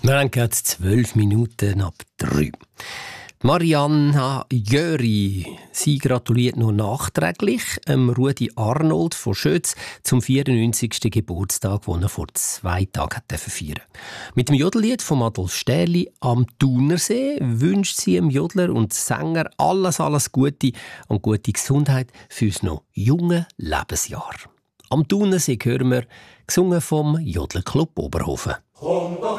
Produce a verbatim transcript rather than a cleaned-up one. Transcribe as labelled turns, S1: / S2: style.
S1: Wir haben gerade zwölf Minuten ab drei. Marianna Jöri, sie gratuliert nur nachträglich ähm, Rudi Arnold von Schötz zum vierundneunzigsten Geburtstag, den er vor zwei Tagen feiern durfte. Mit dem Jodellied von Adolf Sterli «Am Thunersee» wünscht sie dem Jodler und Sänger alles, alles Gute und gute Gesundheit für das noch junge Lebensjahr. «Am Thunersee» hören wir, gesungen vom Jodlerclub Oberhofen.